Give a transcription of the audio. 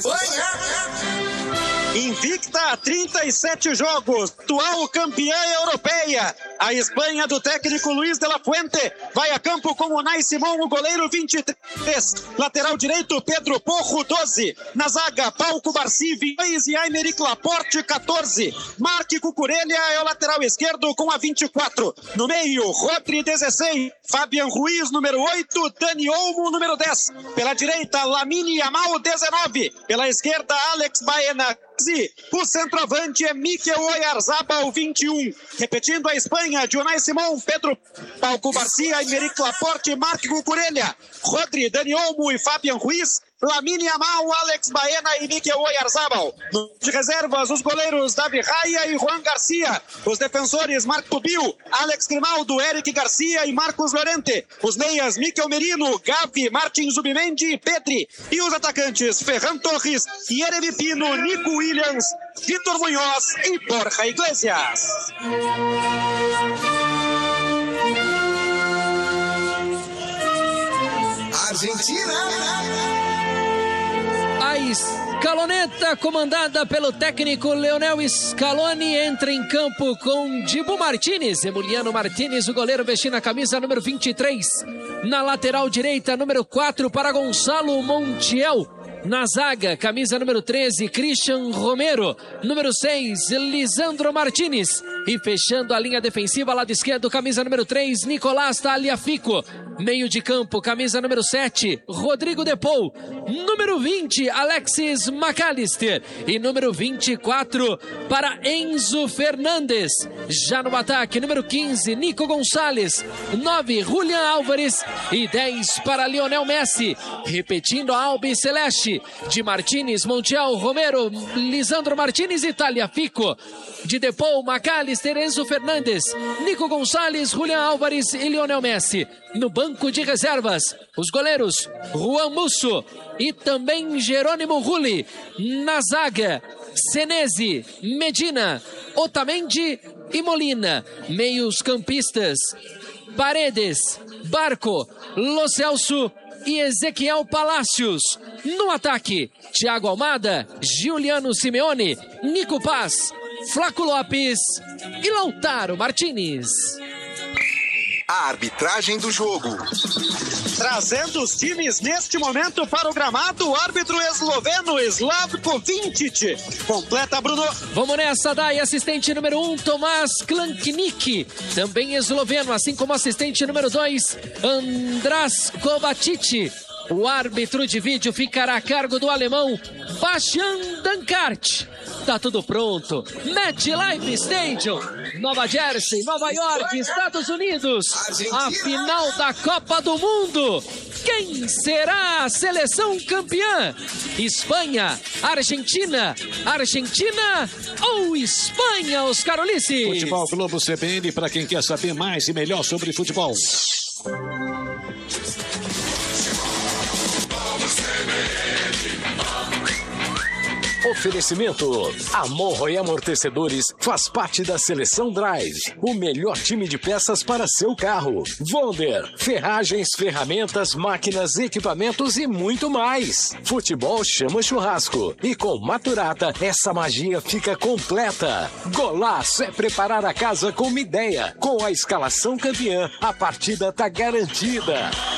Espanha. Invicta a 37 jogos, atual campeã europeia. A Espanha do técnico Luis de la Fuente vai a campo com o Unai Simón, o goleiro 23. Lateral direito, Pedro Porro, 12. Na zaga, Pau Cubarsí, 22 e Aymeric Laporte, 14. Marc Cucurella é o lateral esquerdo com a 24. No meio, Rodri, 16. Fabian Ruiz, número 8. Dani Olmo, número 10. Pela direita, Lamine Yamal, 19. Pela esquerda, Alex Baena. O centroavante é Mikel Oyarzabal, 21. Repetindo a Espanha, de Unai Simón, Pedro Pau Cubarsí, Aymeric Laporte, Marc Cucurella, Rodri, Dani Olmo e Fabian Ruiz. Lamine Yamal, Alex Baena e Mikel Oyarzabal. De reservas, os goleiros Davi Raya e Juan Garcia. Os defensores Marco Bill, Alex Grimaldo, Eric Garcia e Marcos Llorente. Os meias Mikel Merino, Gavi, Martin Zubimendi e Pedri. E os atacantes Ferran Torres, Yeremi Pino, Nico Williams, Vitor Munhoz e Borja Iglesias. Argentina. A escaloneta, comandada pelo técnico Leonel Scaloni, entra em campo com Dibu Martínez. Emiliano Martínez, o goleiro, vestindo a camisa número 23. Na lateral direita, número 4, para Gonçalo Montiel. Na zaga, camisa número 13, Christian Romero. Número 6, Lisandro Martínez. E fechando a linha defensiva, lado esquerdo, camisa número 3, Nicolás Tagliafico. Meio de campo, camisa número 7, Rodrigo De Paul. Número 20, Alexis McAllister. E número 24 para Enzo Fernandes. Já no ataque, número 15, Nico Gonçalves. 9, Julián Álvares. E 10 para Lionel Messi. Repetindo a Albi Celeste. De Martínez, Montiel, Romero, Lisandro Martínez e Tagliafico. De De Paul, McAllister, Enzo Fernandes, Nico Gonçalves, Julián Álvares e Lionel Messi. No banco de reservas, os goleiros Juan Musso e também Jerônimo Rulli. Na zaga, Senesi, Medina, Otamendi e Molina. Meios campistas, Paredes, Barco, Lo Celso e Ezequiel Palacios. No ataque, Thiago Almada, Giuliano Simeone, Nico Paz, Flaco Lopes e Lautaro Martínez. A arbitragem do jogo. Trazendo os times neste momento para o gramado, o árbitro esloveno Slavko Vincic. Completa, Bruno. Vamos nessa, Dai. Assistente número 1, Tomás Klanknik, também esloveno, assim como assistente número 2, Andras Kovacic. O árbitro de vídeo ficará a cargo do alemão Bastian Dankart. Tá tudo pronto. MetLife Stadium, Nova Jersey, Nova York, Estados Unidos. A final da Copa do Mundo. Quem será a seleção campeã? Espanha, Argentina, Argentina ou Espanha, Oscar Ulisses? Futebol Globo CBN, para quem quer saber mais e melhor sobre futebol. Oferecimento: Amorro e Amortecedores faz parte da Seleção Drive, o melhor time de peças para seu carro. Wonder, ferragens, ferramentas, máquinas, equipamentos e muito mais. Futebol chama churrasco e com Maturata essa magia fica completa. Golaço é preparar a casa com uma ideia. Com a escalação campeã, a partida tá garantida.